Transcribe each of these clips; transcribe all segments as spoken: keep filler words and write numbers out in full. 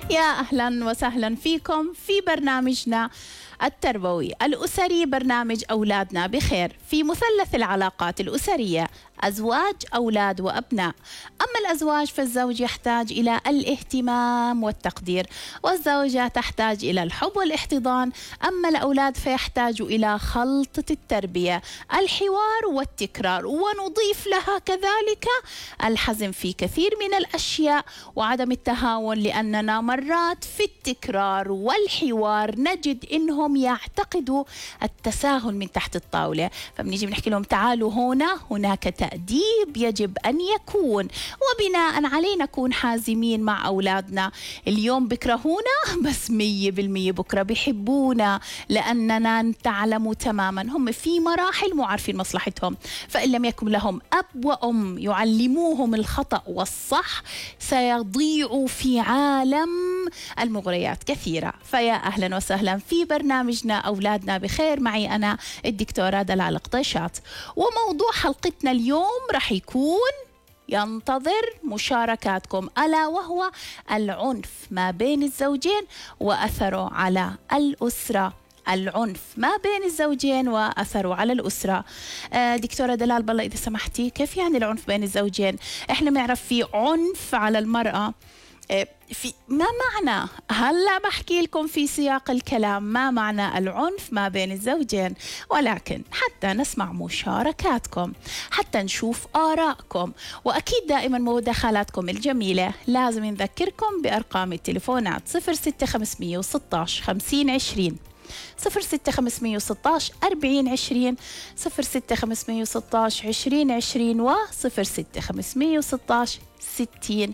يا أهلا وسهلا فيكم في برنامجنا التربوي الأسري، برنامج أولادنا بخير في مثلث العلاقات الأسرية: أزواج، أولاد، وأبناء. أما الأزواج فالزوج يحتاج إلى الاهتمام والتقدير، والزوجة تحتاج إلى الحب والاحتضان. أما الأولاد فيحتاج إلى خلطة التربية، الحوار والتكرار، ونضيف لها كذلك الحزم في كثير من الأشياء وعدم التهاون، لأننا مرات في التكرار والحوار نجد إنهم يعتقدوا التساهل من تحت الطاولة، فبنيجي بنحكي لهم تعالوا هنا، هناك تأديب يجب أن يكون، وبناء عليه نكون حازمين مع أولادنا. اليوم بكرهونا بس مية بالمية بكرة بيحبونا، لأننا تعلم تماما هم في مراحل مو عارفين مصلحتهم، فإن لم يكن لهم أب وأم يعلموهم الخطأ والصح سيضيعوا في عالم المغريات كثيرة. فيا أهلا وسهلا في برنامجنا أولادنا بخير، معي أنا الدكتورة دلال القطيشات، وموضوع حلقتنا اليوم رح يكون ينتظر مشاركاتكم، ألا وهو العنف ما بين الزوجين وأثره على الأسرة. العنف ما بين الزوجين وأثره على الأسرة. آه دكتورة دلال بالله إذا سمحتي، كيف يعني العنف بين الزوجين؟ إحنا بنعرف في عنف على المرأة، في ما معنى؟ هلا بحكي لكم في سياق الكلام ما معنى العنف ما بين الزوجين، ولكن حتى نسمع مشاركاتكم، حتى نشوف آرائكم، وأكيد دائما مداخلاتكم الجميلة. لازم نذكركم بأرقام التليفونات صفر ستة خمسمية وستاش خمسين عشرين، صفر ستة خمسمية وستاش أربعين عشرين، صفر ستة خمسمية وستاش عشرين عشرين، وصفر ستة خمسمية وستاش ستين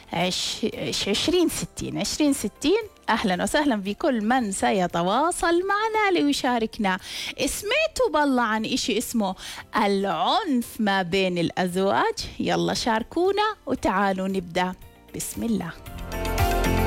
عشرين ستين عشرين ستين. أهلا وسهلا بكل من سيتواصل معنا ليشاركنا. سمعتوا بالله عن إشي اسمه العنف ما بين الأزواج؟ يلا شاركونا وتعالوا نبدأ. بسم الله.